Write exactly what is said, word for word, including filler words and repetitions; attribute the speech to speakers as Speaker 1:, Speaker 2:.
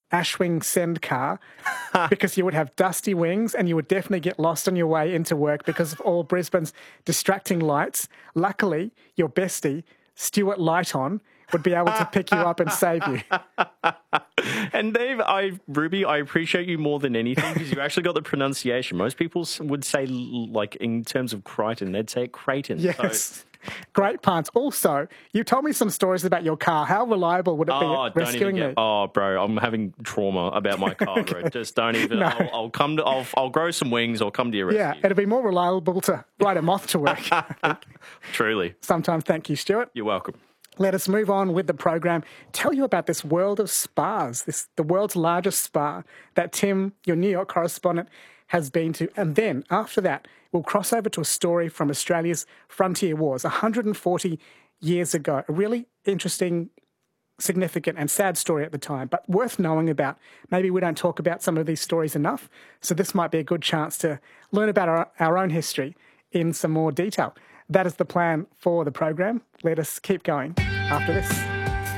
Speaker 1: Ashwing Send car because you would have dusty wings and you would definitely get lost on your way into work because of all Brisbane's distracting lights. Luckily, your bestie, Stuart Lighton, would be able to pick you up and save you.
Speaker 2: And Dave, I Ruby, I appreciate you more than anything because you actually got the pronunciation. Most people would say, like, in terms of Crichton, they'd say Creighton.
Speaker 1: Yes.
Speaker 2: So.
Speaker 1: Great puns. Also, you told me some stories about your car. How reliable would it be
Speaker 2: oh,
Speaker 1: at
Speaker 2: don't
Speaker 1: rescuing
Speaker 2: even get,
Speaker 1: me?
Speaker 2: Oh, bro, I'm having trauma about my car,
Speaker 1: okay.
Speaker 2: bro. Just don't even.
Speaker 1: No.
Speaker 2: I'll, I'll come to. I'll, I'll grow some wings. I'll come to your rescue.
Speaker 1: Yeah, it'd be more reliable to ride a moth to work.
Speaker 2: Truly.
Speaker 1: Sometimes. Thank you, Stuart.
Speaker 2: You're welcome.
Speaker 1: Let us move on with the program. Tell you about this world of spas, this the world's largest spa that Tim, your New York correspondent, has been to. And then, after that, we'll cross over to a story from Australia's Frontier Wars, one hundred forty years ago. A really interesting, significant and sad story at the time, but worth knowing about. Maybe we don't talk about some of these stories enough, so this might be a good chance to learn about our, our own history in some more detail. That is the plan for the program. Let us keep going after this.